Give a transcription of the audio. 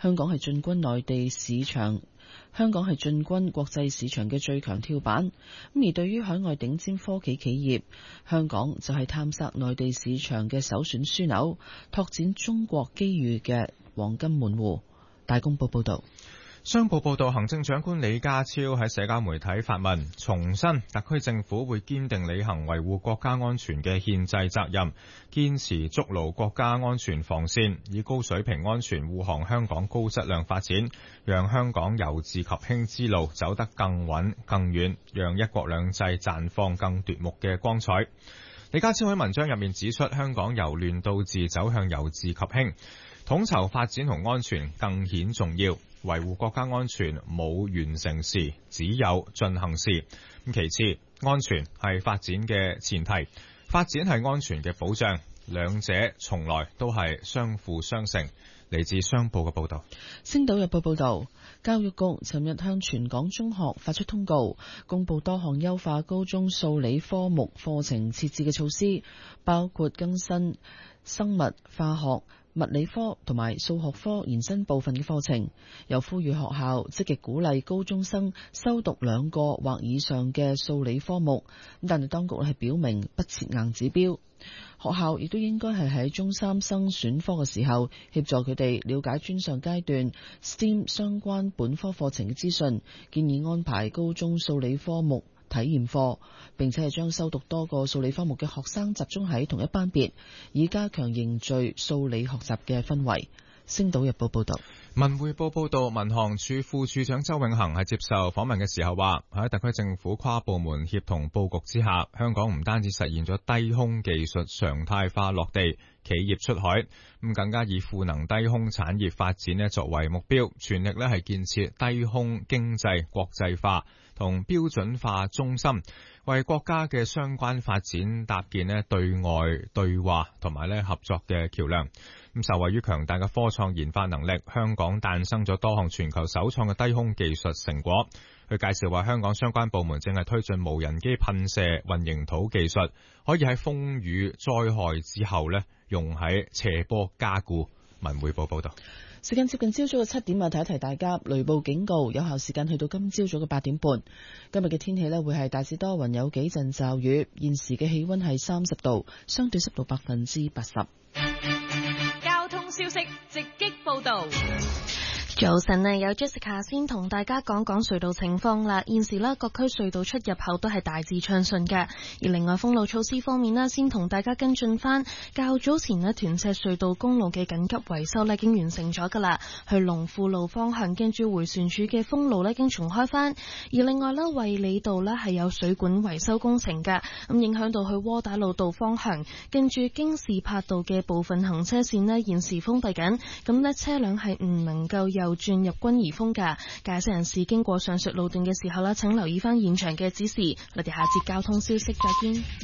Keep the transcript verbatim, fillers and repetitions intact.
香港係進軍內地市場，香港係進軍國際市場嘅最強跳板。咁而對於海外頂尖科技企業，香港就係探索內地市場嘅首選樞紐，拓展中國機遇嘅黃金門戶。大公報報道。 商報報道，行政長官李家超喺社交媒體發文，重申特區政府會堅定履行維護國家安全嘅憲制責任，堅持築牢國家安全防線，以高水平安全護航香港高質量發展，讓香港由治及興之路走得更穩更遠，讓一國兩制綻放更奪目嘅光彩。李家超喺文章入面指出，香港由亂到治走向由治及興，統籌發展同安全更顯重要。維護國家安全冇完成時，只有進行時。咁其次，安全係發展嘅前提，發展係安全嘅保障，兩者從來都係相輔相成。嚟自商報嘅報道。 星島日報報道，教育局尋日向全港中學發出通告，公布多項優化高中數理科目課程設置嘅措施，包括更新生物化學、物理科同埋數學科延伸部分嘅課程，又呼籲學校積極鼓勵高中生修讀兩個或以上嘅數理科目。但係當局係表明不設硬指標，學校亦都應該係喺中三生選科嘅時候協助佢哋了解專上階段 S T E M 相關本科課程嘅資訊，建議安排高中數理科目體驗課，並且係將修讀多個數理科目嘅學生集中喺同一班別，以加強凝聚數理學習嘅氛圍。星島日報報道。 文匯報報道，民航處副處長周永恒係接受訪問嘅時候話，喺特區政府跨部門協同佈局之下，香港唔單止實現咗低空技術常態化落地，企業出海，咁更加以賦能低空產業發展咧作為目標，全力咧係建設低空經濟國際化同標準化中心，為國家嘅相關發展搭建咧對外對話同埋咧合作嘅橋樑。咁受惠於強大嘅科創研發能力，香港誕生咗多項全球首創嘅低空技術成果。佢介紹話，香港相關部門正係推進無人機噴射混凝土技術，可以喺風雨災害之後咧用喺斜坡加固。文匯報報道。 時間接近朝早嘅七點啊，提一提大家，雷暴警告有效時間去到今朝早嘅八點半。今日嘅天氣呢會係大致多雲，有幾陣驟雨。現時嘅氣溫係三十度，相對濕度百分之八十。 交通消息直擊報道。 早晨啊，有 Jessica 先同大家講講隧道情況啦。現時呢，各區隧道出入口都係大致暢順嘅。而另外封路措施方面呢，先同大家跟進翻。較早前呢，屯赤隧道公路嘅緊急維修呢已經完成咗噶啦。去龍富路方向經住迴旋處嘅封路呢已經重開翻。而另外呢，衛理道呢係有水管維修工程嘅，咁影響到去窩打老道方向，經住京士柏道嘅部分行車線呢現時封閉緊，咁呢車輛係唔能夠有又轉入軍怡峰㗎，駕駛人士經過上述路段嘅時候呢，請留意翻現場嘅指示。我哋下節交通消息再見。